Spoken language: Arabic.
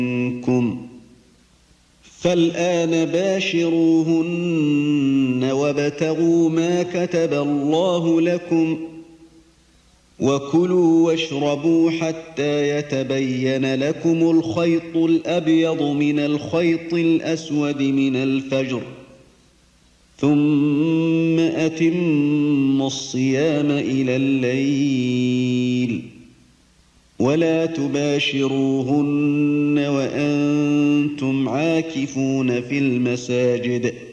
منكم فالآن باشروهن وابتغوا ما كتب الله لكم وكلوا واشربوا حتى يتبين لكم الخيط الأبيض من الخيط الأسود من الفجر ثم أتموا الصيام إلى الليل ولا تباشروهن وأنتم عاكفون في المساجد